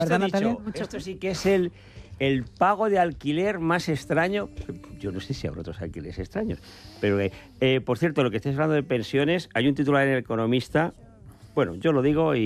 ¿Verdad, Natalia? Esto sí que es el pago de alquiler más extraño. Yo no sé si habrá otros alquileres extraños. Pero, por cierto, lo que estáis hablando de pensiones, hay un titular en El Economista. Bueno, yo lo digo y